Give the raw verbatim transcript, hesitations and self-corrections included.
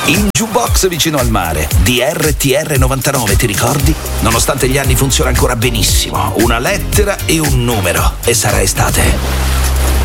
Il jukebox vicino al mare di R T R novantanove, ti ricordi? Nonostante gli anni funziona ancora benissimo. Una lettera e un numero e sarà estate.